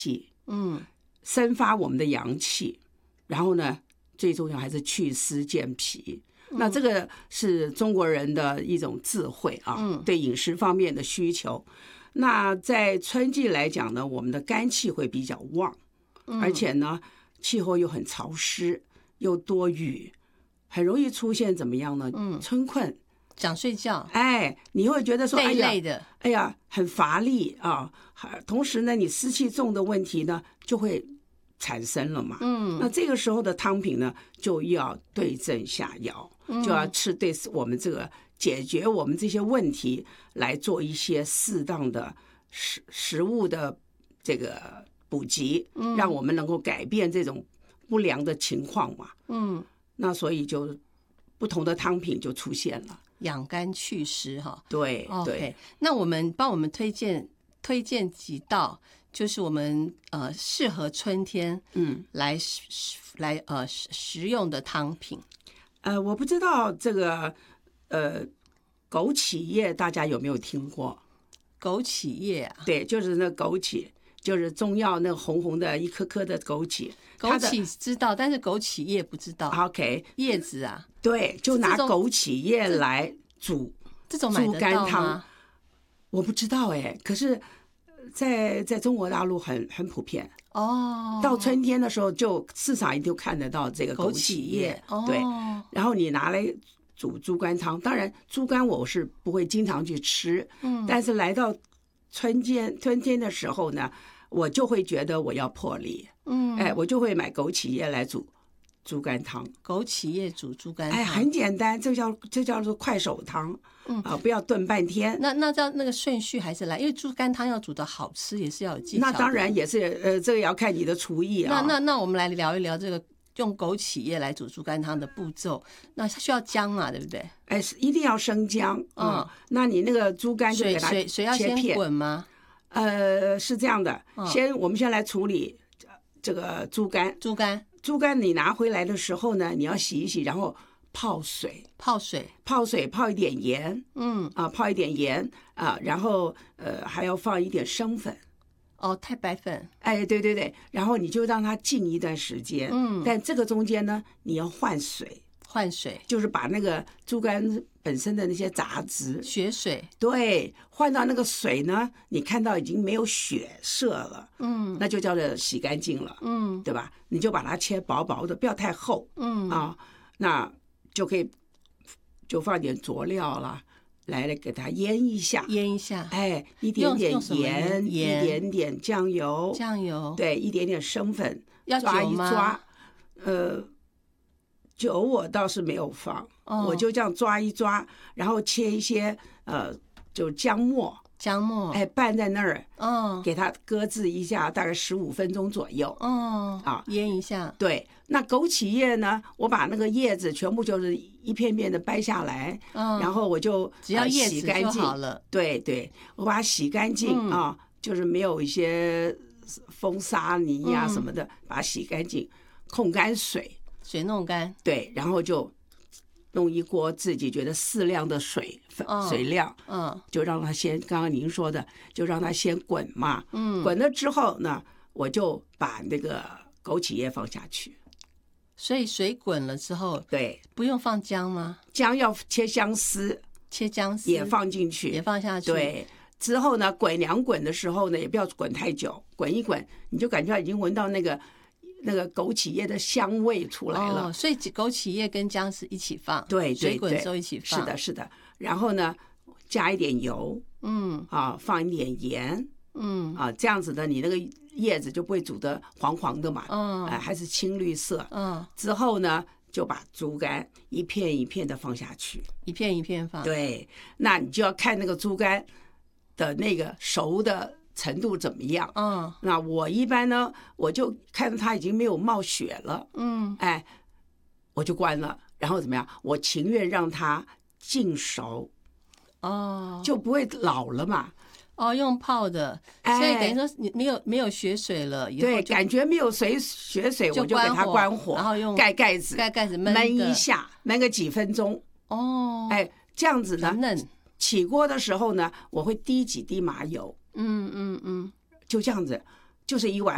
生发我们的阳气，然后呢，最重要还是祛湿健脾。那这个是中国人的一种智慧啊，对饮食方面的需求。那在春季来讲呢，我们的肝气会比较旺，而且呢，气候又很潮湿，又多雨，很容易出现怎么样呢？春困， 想睡觉， 你会觉得说累累的， 哎呀，很乏力啊。同时呢，你湿气重的问题呢，就会产生了嘛。那这个时候的汤品呢，就要对症下药，就要对我们这个解决我们这些问题来做一些适当的食物的这个补给，让我们能够改变这种不良的情况嘛。那所以就不同的汤品就出现了， 养肝祛湿哈。 对 ，OK。那帮我们推荐几道，就是我们适合春天来食用的汤品。 我不知道这个枸杞叶大家有没有听过？ 枸杞叶啊？ 对，就是那枸杞，就是中药那个红红的一颗颗的枸杞。 枸杞知道，但是枸杞叶不知道。 OK， 叶子啊？ 对，就拿枸杞叶来煮这种买得到吗？ 我不知道可是在中国大陆很普遍到春天的时候，就市场一定看得到这个枸杞叶。对，然后你拿来煮猪肝汤。当然，猪肝我是不会经常去吃，但是来到春天的时候呢，我就会觉得我要破例，我就会买枸杞叶来煮猪肝汤。 枸杞叶煮猪肝汤， 很简单，这叫做快手汤。不要炖半天。 那叫那个顺序还是来，因为猪肝汤要煮的好吃，也是要有技巧的。 那当然也是这个要看你的厨艺啊。 那我们来聊一聊这个用枸杞叶来煮猪肝汤的步骤。那需要姜嘛，对不对？ 一定要生姜。那你那个猪肝就给它切片。 水要先滚吗？ 是这样的，我们先来处理这个猪肝。猪肝你拿回来的时候呢，你要洗一洗，然后泡水，泡一点盐，泡一点盐然后还要放一点生粉。 太白粉。 对，然后你就让它浸一段时间。但这个中间呢，你要换水，就是把那个猪肝本身的那些杂质、 血水， 对，换到那个水呢，你看到已经没有血色了，那就叫做洗干净了，对吧？你就把它切薄薄的，不要太厚，那就可以就放点佐料啦，来给它腌一下，一点点盐，一点点酱油，对，一点点生粉， 要抓一抓，酒我倒是没有放，我就这样抓一抓，然后切一些就姜末，拌在那儿，给它搁置一下，大概15分钟左右， 腌一下。 对，那枸杞叶呢，我把那个叶子全部就是一片片的掰下来，然后我就只要叶子洗干净就好了。 对，我把它洗干净就是没有一些风沙泥呀什么的，把它洗干净，控干水弄干。 对，然后就弄一锅自己觉得适量的水量，就让它先，刚刚您说的，就让它先滚嘛，滚了之后呢，我就把那个枸杞叶放下去。 所以水滚了之后， 对， 不用放姜吗？ 姜要切姜丝也放进去， 也放下去。 对，之后呢，两滚的时候呢，也不要滚太久，滚一滚，你就感觉已经闻到那个枸杞叶的香味出来了。 所以枸杞叶跟姜是一起放， 对， 水滚的时候一起放。 是的。然后呢，加一点油，放一点盐，这样子的，你那个叶子就不会煮得黄黄的嘛，还是青绿色。之后呢，就把猪肝一片一片的放下去， 一片一片放。 对，那你就要看那个猪肝的那个熟的程度怎么样。那我一般呢，我就看它已经没有冒血了，我就关了，然后怎么样？我情愿让它净熟，就不会老了嘛。 用泡的，所以等于说你没有血水了，以后对，感觉没有血水，我就给它关火， 然后用盖盖子焖一下，焖个几分钟。这样子呢， 嫩。 起锅的时候呢，我会滴几滴麻油，就这样子，就是一碗